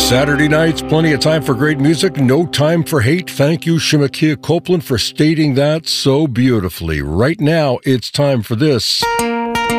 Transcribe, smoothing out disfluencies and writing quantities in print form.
Saturday nights, plenty of time for great music, no time for hate. Thank you, Shemakia Copeland, for stating that so beautifully. Right now, it's time for this.